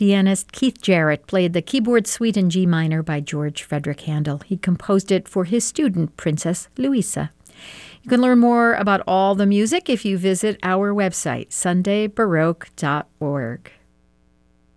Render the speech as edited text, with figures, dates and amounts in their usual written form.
pianist Keith Jarrett played the keyboard suite in G minor by George Frederick Handel. He composed it for his student, Princess Louisa. You can learn more about all the music if you visit our website, sundaybaroque.org.